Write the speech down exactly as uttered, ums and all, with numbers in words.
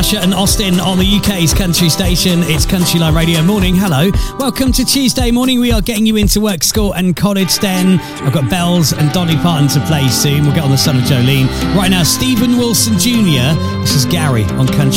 Usher and Austin on the U K's country station. It's Country Line Radio Morning. Hello. Welcome to Tuesday morning. We are getting you into work, school and college then. I've got Bells and Dolly Parton to play soon. We'll get on the Son of Jolene. Right now, Stephen Wilson Junior This is Gary on Country.